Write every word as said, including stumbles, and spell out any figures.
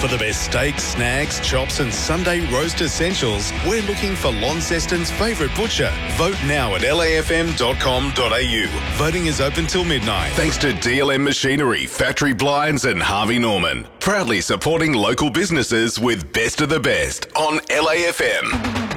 For the best steaks, snags, chops and Sunday roast essentials, we're looking for Launceston's favourite butcher. Vote now at L A F M dot com dot A U. Voting is open till midnight. Thanks to D L M Machinery, Factory Blinds and Harvey Norman. Proudly supporting local businesses with Best of the Best on L A F M.